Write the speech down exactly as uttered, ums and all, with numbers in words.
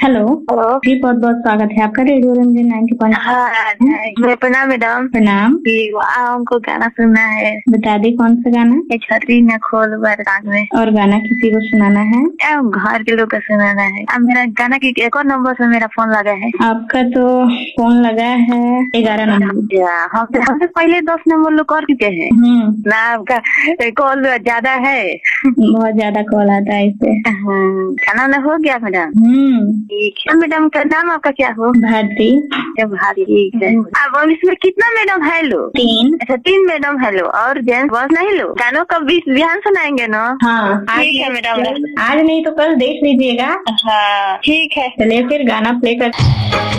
Hello hello जी, बहुत बहुत स्वागत है आपका रेडियो रंजन नाइन्टी पॉइंट। हाँ, मैं प्रणाम मैडम। प्रणाम। कि हमको गाना सुनना है। बता दी कौन सा गाना? एक छतरी न खोल बरसात में। और गाना किसी को सुनाना है? अब घर के लोग को सुनाना है। अब मेरा गाना की एक और नंबर से मेरा फोन लगा है। आपका तो फोन लगा है ग्यारह नंबर। हम हमसे पहले दस नंबर लोग कर चुके हैं ना। आपका कॉल ज्यादा है, बहुत ज्यादा कॉल आता है इससे। खाना ना हो गया मैडम? ठीक है मैडम। का नाम आपका क्या हो? भारती। भारती, ठीक है। अब इसमें कितना मैडम है लो? तीन। अच्छा, तीन मैडम है लो और जेंट्स बस नहीं लो। गानों का बीच ध्यान सुनाएंगे ना? हाँ, ठीक है मैडम। आज नहीं तो कल देख लीजिएगा। हाँ ठीक है। चलिए फिर गाना प्ले कर।